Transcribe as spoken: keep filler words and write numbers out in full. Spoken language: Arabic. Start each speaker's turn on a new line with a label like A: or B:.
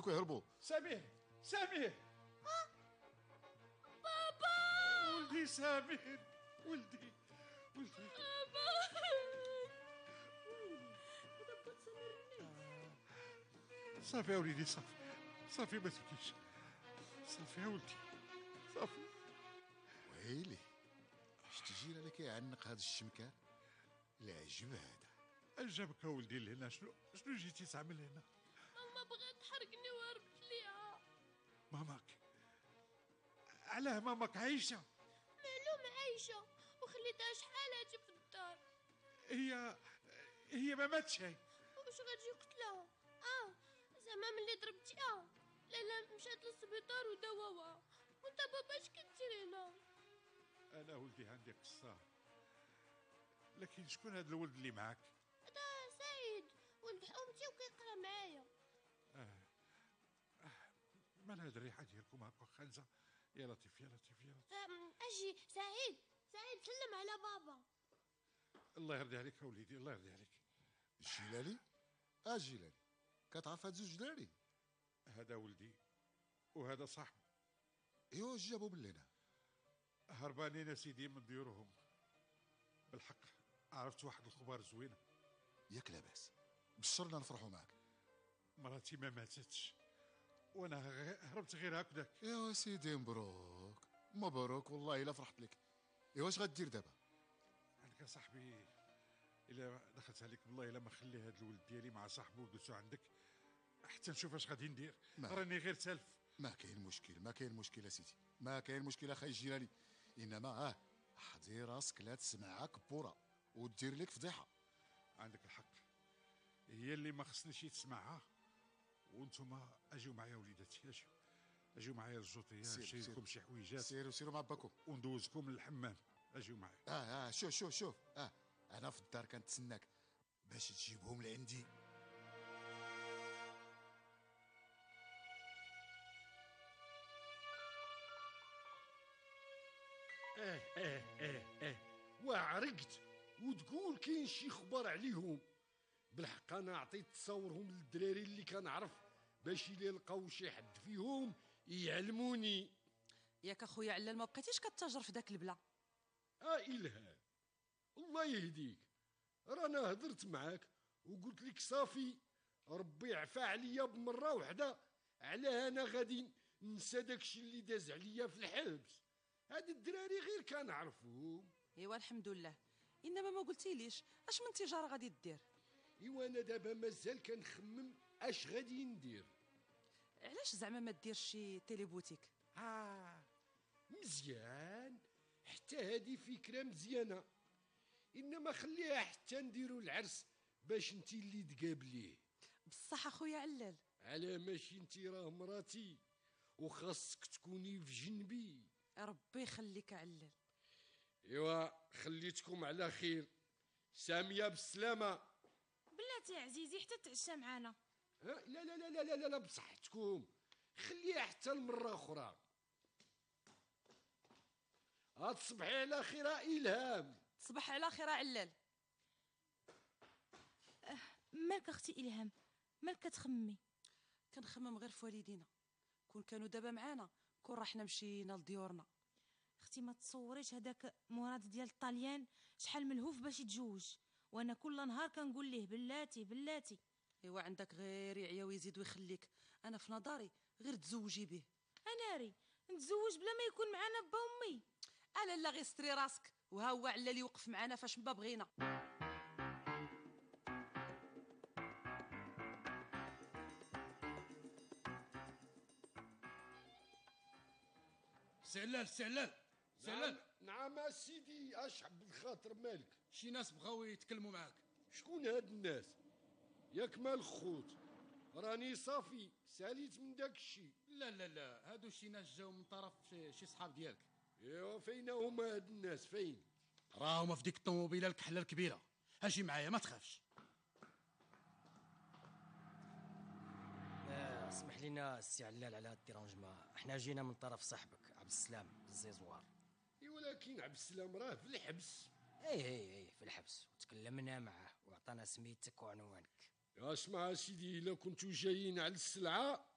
A: يهربوك يهربوا.
B: سمير سمير
C: ها بابا
B: ولدي سمير ولدي ولدي
C: بابا ودابا سمير
B: صافي يا وليدي صافي صافي ما تبكيش صافي يا ولدي صافي.
A: ويلي شتي جينا اللي كيعنق هذا الشمكان العجب هذا.
B: اجابك يا ولدي لهنا شنو شنو جيتي تعمل هنا؟
C: ماما بغات تحرقني وهربت ليها.
B: ماماك علاه ماماك عايشه؟
C: معلوم عايشه وخليتها شحال هادي في الدار.
B: هي هي ما ماتش هي.
C: واش غادي قتلها؟ اه زعما ملي ضربتيها لا لا مشات للسبيطار وداوها. وانت بابا اش كدير هنا؟
B: انا ولدي عندي قصه، لكن شكون هذا الولد اللي معاك؟
C: هذا سعيد ولد حومتي وكيقرا معايا.
B: آه. آه. مال هاد الريحه ديالكم هكا خانزه؟ يا لطيف يا لطيف يا لطيف.
C: اجي سعيد سعيد سلم على بابا.
B: الله يرضي عليك يا وليدي الله يرضي عليك.
A: جلالي اه جلالي كتعرف هاد زوج دراري؟
B: هذا ولدي وهذا صاحبه.
A: ايوا واش جابو باللينا؟
B: هربانين سيدي من ديورهم. بالحق عرفت واحد الخبار زوينه.
A: ياك لاباس بشرنا نفرحوا معاك.
B: مراتي ما ماتتش وانا هربت غير هكذاك.
A: ايوا سيدي مبروك مبروك والله الا فرحت لك. ايوا واش غدير دابا؟
B: عندك صاحبي الا دخلت عليك بالله الا ما خلي هذا الولد ديالي مع صاحبه ودوزو عندك حتى نشوف اش غادي ندير. راني غير سالف.
A: ما كاين مشكل ما كاين مشكل سيدي ما كاين مشكل اخاي الجيراني. انما اه حضي راسك لا تسمعها كبوره ودير لك فضيحه.
B: عندك الحق هي اللي ما خصنيش تسمعها. وانتم اجيو معايا وليداتي اجيو اجيو معايا للجوطيه نشري لكم شي حويجات.
A: سيروا سيروا مع باكم
B: وندوزكم للحمام. اجيو معايا.
A: اه اه شوف شوف شوف اه انا في الدار كنتسناك باش تجيبهم لعندي.
D: اه اه اه اه وعرقت وتقول كاين شي خبر عليهم. بالحق انا عطيت تصورهم للدراري اللي كنعرف باش الا لقاو شي حد فيهم يعلموني.
E: ياك اخويا علال ما بقيتيش كتاجر في داك البلا.
D: اه الهام الله يهديك رانا هضرت معاك وقلت لك صافي ربي عفا عليا بمره وحده على انا غادي نسى داكشي اللي داز عليا في الحبس. هاد الدراري غير كنعرفهم.
E: ايوا الحمد لله. انما ما قلتيليش اش من تجاره غادي دير؟
D: ايوا انا دابا مازال كنخمم اش غادي ندير.
E: علاش زعما ما ديرش شي تيليبوتيك؟
D: اه مزيان حتى هادي فكره مزيانه. انما خليها حتى نديرو العرس باش انتي اللي تقابليه.
E: بصح اخويا علال
D: على ماشي انتي راه مراتي وخاصك تكوني في جنبي.
E: ربي يخليك علال.
D: ايوا خليتكم على خير. ساميه بالسلامه.
C: بلاتي عزيزي حتى تعشى معانا.
D: لا لا لا لا لا لا بصحتكم خليها حتى المره اخرى. هتصبحي على خير الهام.
E: تصبح على خير علال.
C: أه مالك اختي الهام مالك كتخممي؟
E: كنخمم غير في والدينا. كون كانوا دابا معانا كون رحنا مشينا لديورنا.
C: اختي ما تصوريش هذاك مراد ديال الطاليان شحال ملهوف باش يتزوج وانا كل نهار كنقول ليه بلاتي بلاتي.
E: ايوا عندك غير يعيا ويزيد ويخليك. انا في نظري غير تزوجي به.
C: اناري نتزوج بلا ما يكون معنا با امي؟
E: الا لا غير ستري راسك وها هو علال يوقف معنا فاش ما بغينا.
F: سعلال سعلال سعلال.
D: نعم, نعم سيدي اشعب بالخاطر مالك؟
F: شي ناس بغاو يتكلموا معاك.
D: شكون هاد الناس؟ ياك مال خوت راني صافي ساليت من داك الشيء.
F: لا لا لا هادو شي ناس جاو من طرف شي, شي صحاب ديالك.
D: ايوا فين هما هاد الناس فين؟
F: راهما في ديك الطوموبيله الكحله الكبيره. اجي معايا ما تخافش.
G: آه اسمح لنا السي علال على هاد الديرونجمون. احنا جينا من طرف صاحبك عبد السلام الزيزوار.
D: اي ولكن عبد السلام راه في الحبس.
G: اي اي اي في الحبس وتكلمنا معه وعطانا سميتك وعنوانك.
D: اسمع سيدي الا كنتو جايين على السلعه